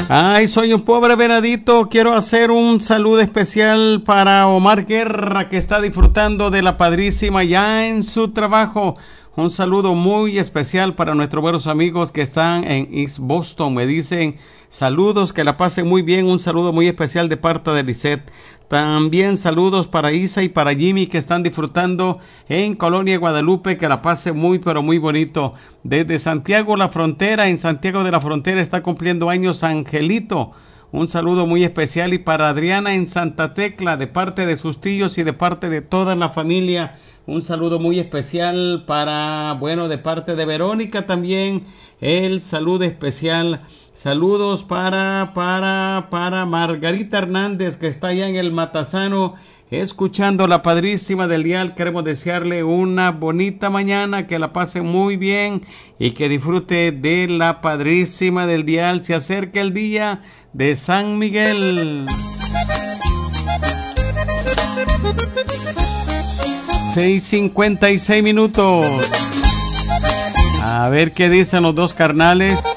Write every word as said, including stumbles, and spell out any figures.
Ay, soy un pobre venadito. Quiero hacer un saludo especial para Omar Guerra, que está disfrutando de la padrísima ya en su trabajo. Un saludo muy especial para nuestros buenos amigos que están en East Boston. Me dicen saludos, que la pasen muy bien. Un saludo muy especial de parte de Lisette. También saludos para Isa y para Jimmy, que están disfrutando en Colonia Guadalupe. Que la pase muy pero muy bonito. Desde Santiago la Frontera, en Santiago de la Frontera está cumpliendo años Angelito. Un saludo muy especial. Y para Adriana en Santa Tecla, de parte de sus tíos y de parte de toda la familia. Un saludo muy especial para, bueno, de parte de Verónica también. El saludo especial. Saludos para, para, para Margarita Hernández, que está allá en el Matasano, escuchando la padrísima del dial. Queremos desearle una bonita mañana, que la pase muy bien y que disfrute de la padrísima del dial. Se acerca el día de San Miguel. seis cincuenta y seis minutos. A ver qué dicen los dos carnales.